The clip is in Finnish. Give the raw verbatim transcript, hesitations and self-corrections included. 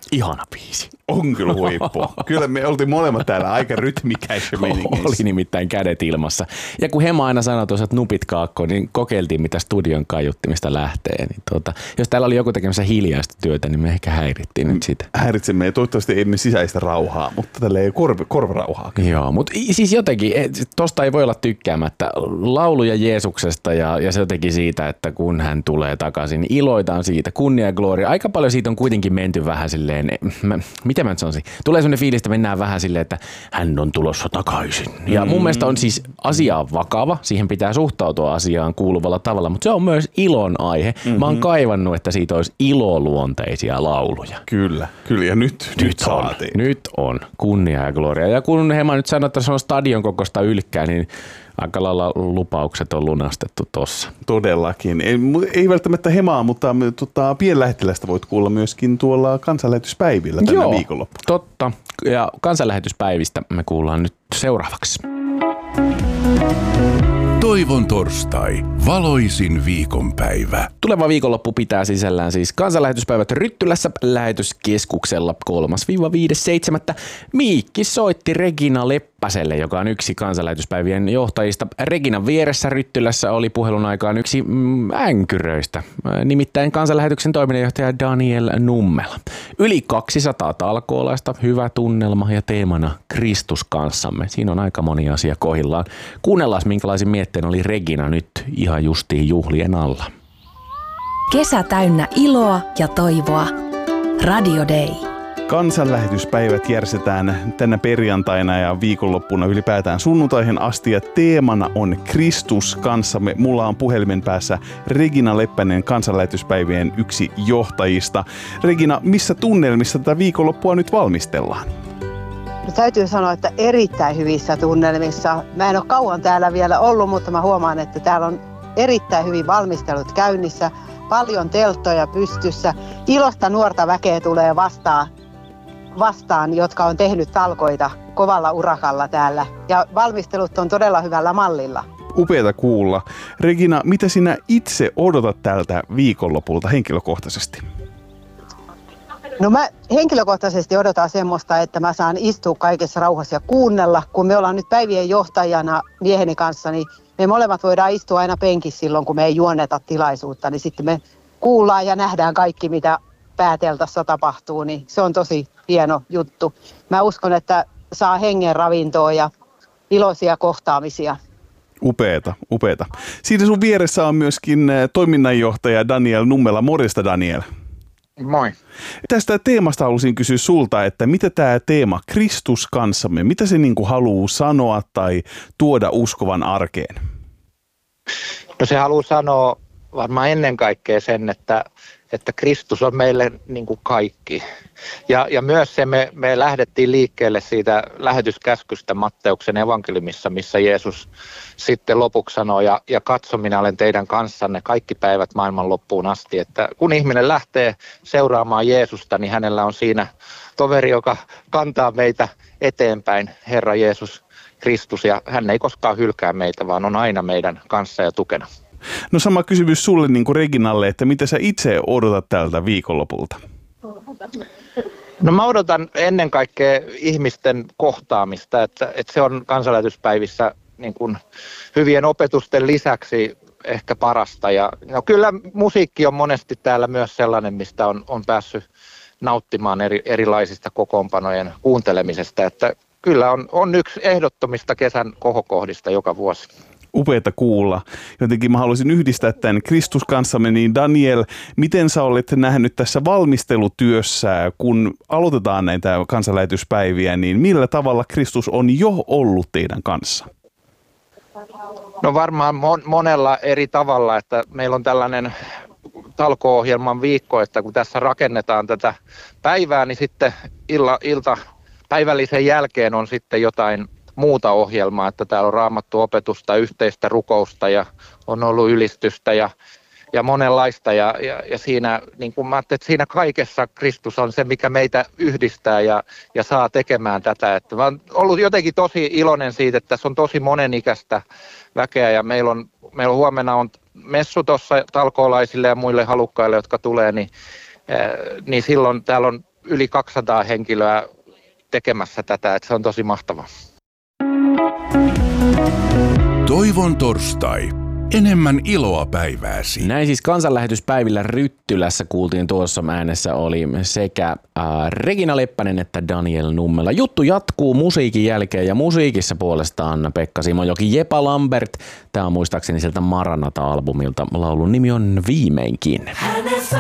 Ihana biisi. On kyllä huippu. Kyllä me oltiin molemmat täällä aika rytmikäisiä meningeissä. Oli nimittäin kädet ilmassa. Ja kun Hema aina sanoi tuossa, että nupit kaakkoon, niin kokeiltiin mitä studion kaiuttimista lähtee. Niin tuota, jos täällä oli joku tekemässä hiljaista työtä, niin me ehkä häirittiin nyt sitä. Häiritsemme ja toivottavasti emme sisäistä rauhaa, mutta tällä ei korv, korvarauhaa. Joo, mutta siis jotenkin, tosta ei voi olla tykkäämättä. Lauluja Jeesuksesta ja, ja se jotenkin siitä, että kun hän tulee takaisin, niin iloitaan siitä. Kunnia ja gloria. Aika paljon siitä on kuitenkin menty vähän silleen, mä, miten mä nyt sanoisin? Tulee sellainen fiilis, että mennään vähän silleen, että hän on tulossa takaisin. Ja mun mm. mielestä on siis asia vakava, siihen pitää suhtautua asiaan kuuluvalla tavalla, mutta se on myös ilon aihe. Mm-hmm. Mä oon kaivannut, että siitä olisi iloluonteisia lauluja. Kyllä, kyllä ja nyt, nyt, nyt saatiin. On, nyt on, kunnia ja gloria. Ja kun Hema nyt sanoo, että se on stadion kokoista ylkkää, niin aika lailla lupaukset on lunastettu tossa. Todellakin. Ei, ei välttämättä Hemaa, mutta tota, pienlähettilästä voit kuulla myöskin tuolla kansanlähetyspäivillä tänä Joo, viikonloppuna. Totta. Ja kansanlähetyspäivistä me kuullaan nyt seuraavaksi. Toivon torstai. Valoisin viikonpäivä. Tuleva viikonloppu pitää sisällään siis kansanlähetyspäivät Ryttylässä lähetyskeskuksella kolmas viides seitsemättä Miikki soitti Regina Leppäselle, joka on yksi kansanlähetyspäivien johtajista. Reginan vieressä Ryttylässä oli puhelun aikaan yksi mm, änkyröistä, nimittäin kansanlähetyksen toiminnanjohtaja Daniel Nummela. Yli kaksisataa talkoolaista, hyvä tunnelma ja teemana Kristus kanssamme. Siinä on aika moni asia kohillaan. Kuunnellaan, minkälaisin mietteen oli Regina nyt ihan justiin juhlien alla. Kesä täynnä iloa ja toivoa. Radio Day. Kansanlähetyspäivät järjestetään tänä perjantaina ja viikonloppuna ylipäätään sunnuntaihin asti ja teemana on Kristus kanssamme. Mulla on puhelimen päässä Regina Leppänen, kansanlähetyspäivien yksi johtajista. Regina, missä tunnelmissa tätä viikonloppua nyt valmistellaan? No, täytyy sanoa, että erittäin hyvissä tunnelmissa. Mä en ole kauan täällä vielä ollut, mutta mä huomaan, että täällä on erittäin hyvin valmistelut käynnissä. Paljon telttoja pystyssä. Ilosta nuorta väkeä tulee vastaan, vastaan, jotka on tehnyt talkoita kovalla urakalla täällä. Ja valmistelut on todella hyvällä mallilla. Upeata kuulla. Regina, mitä sinä itse odotat tältä viikonlopulta henkilökohtaisesti? No mä henkilökohtaisesti odotan semmoista, että mä saan istua kaikessa rauhassa ja kuunnella. Kun me ollaan nyt päivien johtajana mieheni kanssa, niin me molemmat voidaan istua aina penkissä silloin, kun me ei juonneta tilaisuutta. Niin sitten me kuullaan ja nähdään kaikki, mitä pääteltassa tapahtuu, niin se on tosi hieno juttu. Mä uskon, että saa hengen ravintoa ja iloisia kohtaamisia. Upeeta, upeeta. Siinä sun vieressä on myöskin toiminnanjohtaja Daniel Nummela. Morjesta, Daniel. Moi. Tästä teemasta halusin kysyä sulta, että mitä tämä teema Kristus kanssamme, mitä se niinku haluaa sanoa tai tuoda uskovan arkeen? No se haluaa sanoa varmaan ennen kaikkea sen, että, että Kristus on meille niin kuin kaikki. Ja, ja myös se, me, me lähdettiin liikkeelle siitä lähetyskäskystä Matteuksen evankeliumissa, missä Jeesus sitten lopuksi sanoo, ja, ja katso, minä olen teidän kanssanne kaikki päivät maailman loppuun asti. Että kun ihminen lähtee seuraamaan Jeesusta, niin hänellä on siinä toveri, joka kantaa meitä eteenpäin, Herra Jeesus Kristus, ja hän ei koskaan hylkää meitä, vaan on aina meidän kanssa ja tukena. No sama kysymys sulle niin kuin Reginalle, että mitä sä itse odotat tältä viikonlopulta? No mä odotan ennen kaikkea ihmisten kohtaamista, että, että se on kansanlähetyspäivissä niin kuin hyvien opetusten lisäksi ehkä parasta. Ja, no kyllä musiikki on monesti täällä myös sellainen, mistä on, on päässyt nauttimaan eri, erilaisista kokoonpanojen kuuntelemisesta. Että kyllä on, on yksi ehdottomista kesän kohokohdista joka vuosi. Upeata kuulla. Jotenkin mä haluaisin yhdistää tämän Kristus kanssamme, niin Daniel, miten sä olet nähnyt tässä valmistelutyössä, kun aloitetaan näitä kansanlähetyspäiviä, niin millä tavalla Kristus on jo ollut teidän kanssa? No varmaan mon- monella eri tavalla, että meillä on tällainen talko-ohjelman viikko, että kun tässä rakennetaan tätä päivää, niin sitten illa, ilta päivällisen jälkeen on sitten jotain muuta ohjelmaa, että täällä on raamattu opetusta, yhteistä rukousta ja on ollut ylistystä ja, ja monenlaista. Ja, ja, ja siinä, niin kuin mä ajattelin, että siinä kaikessa Kristus on se, mikä meitä yhdistää ja, ja saa tekemään tätä. Että mä oon ollut jotenkin tosi iloinen siitä, että tässä on tosi monenikäistä väkeä ja meillä on, meillä on huomenna on messu tuossa talkoolaisille ja muille halukkaille, jotka tulee, niin, niin silloin täällä on yli kaksisataa henkilöä tekemässä tätä, että se on tosi mahtavaa. Toivon torstai. Enemmän iloa päivääsi. Näin siis kansanlähetyspäivillä Ryttylässä kuultiin tuossa äänessä oli sekä äh, Regina Leppänen että Daniel Nummela. Juttu jatkuu musiikin jälkeen ja musiikissa puolestaan Pekka Simojoki, Jepa Lambert. Tämä on muistaakseni sieltä Maranata-albumilta. Laulun nimi on Viimeinkin.